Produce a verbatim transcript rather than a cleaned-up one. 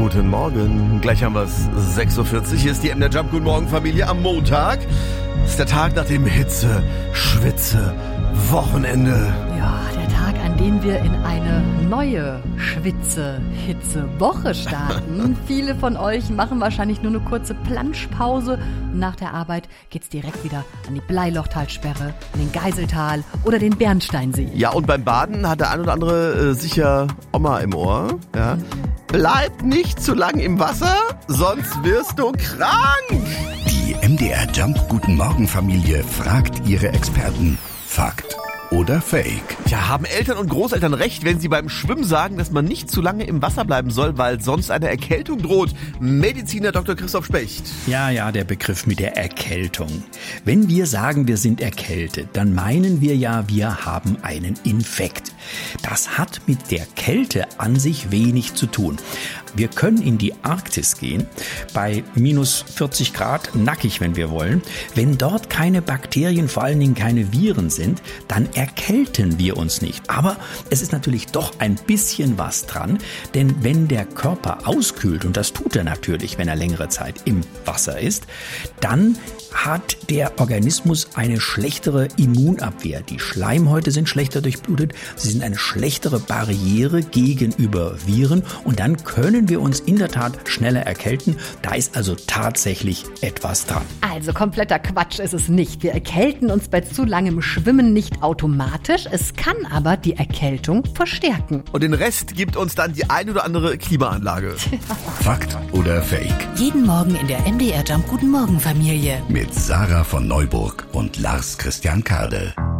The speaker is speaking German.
Guten Morgen. Gleich haben wir es. sechs Uhr vierzig. Hier ist die M D R Jump. Guten Morgen, Familie. Am Montag ist der Tag nach dem Hitze, Schwitze, Wochenende. Ja, der Tag, an dem wir in eine neue Schwitze, Hitze, Woche starten. Viele von euch machen wahrscheinlich nur eine kurze Planschpause. Und nach der Arbeit geht's direkt wieder an die Bleilochtalsperre, an den Geiseltal oder den Bernsteinsee. Ja, und beim Baden hat der ein oder andere äh, sicher Oma im Ohr. Ja. Bleib nicht zu lang im Wasser, sonst wirst du krank. Die M D R Jump Guten Morgen Familie fragt ihre Experten. Fakt oder Fake? Ja, haben Eltern und Großeltern recht, wenn sie beim Schwimmen sagen, dass man nicht zu lange im Wasser bleiben soll, weil sonst eine Erkältung droht? Mediziner Doktor Christoph Specht. Ja, ja, der Begriff mit der Erkältung. Wenn wir sagen, wir sind erkältet, dann meinen wir ja, wir haben einen Infekt. Das hat mit der Kälte an sich wenig zu tun. Wir können in die Arktis gehen, bei minus vierzig Grad, nackig, wenn wir wollen. Wenn dort keine Bakterien, vor allen Dingen keine Viren sind, dann erkälten wir uns nicht. Aber es ist natürlich doch ein bisschen was dran, denn wenn der Körper auskühlt, und das tut er natürlich, wenn er längere Zeit im Wasser ist, dann hat der Organismus eine schlechtere Immunabwehr. Die Schleimhäute sind schlechter durchblutet, sie sind eine schlechtere Barriere gegenüber Viren und dann können wir uns in der Tat schneller erkälten. Da ist also tatsächlich etwas dran. Also kompletter Quatsch ist es nicht. Wir erkälten uns bei zu langem Schwimmen nicht automatisch. Es kann aber die Erkältung verstärken. Und den Rest gibt uns dann die ein oder andere Klimaanlage. Fakt oder Fake? Jeden Morgen in der M D R Jump Guten Morgen Familie. Mit Sarah von Neuburg und Lars Christian Kade.